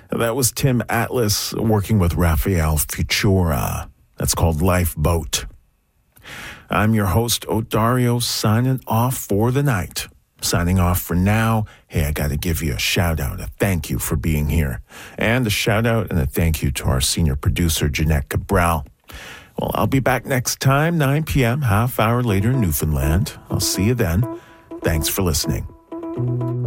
That was Tim Atlas working with Rafael Futura. That's called Lifeboat. I'm your host, Odario, signing off for the night. Signing off for now. Hey, I got to give you a shout out, a thank you for being here. And a shout out and a thank you to our senior producer, Jeanette Cabral. Well, I'll be back next time, 9 p.m., half hour later in Newfoundland. I'll see you then. Thanks for listening.